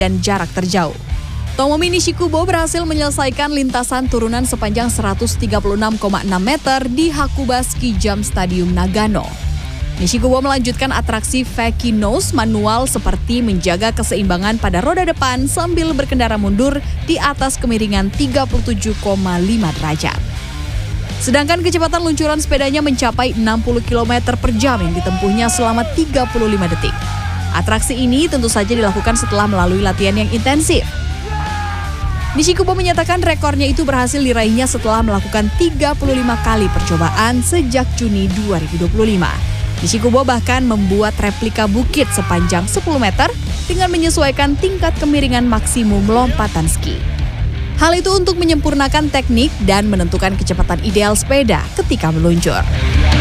dan jarak terjauh. Tomomi Nishikubo berhasil menyelesaikan lintasan turunan sepanjang 136,6 meter di Hakuba Ski Jump Stadium Nagano. Nishikubo melanjutkan atraksi Faki Nose manual seperti menjaga keseimbangan pada roda depan sambil berkendara mundur di atas kemiringan 37,5 derajat. Sedangkan kecepatan luncuran sepedanya mencapai 60 km per jam yang ditempuhnya selama 35 detik. Atraksi ini tentu saja dilakukan setelah melalui latihan yang intensif. Nishikubo menyatakan rekornya itu berhasil diraihnya setelah melakukan 35 kali percobaan sejak Juni 2025. Nishikubo bahkan membuat replika bukit sepanjang 10 meter dengan menyesuaikan tingkat kemiringan maksimum lompatan ski. Hal itu untuk menyempurnakan teknik dan menentukan kecepatan ideal sepeda ketika meluncur.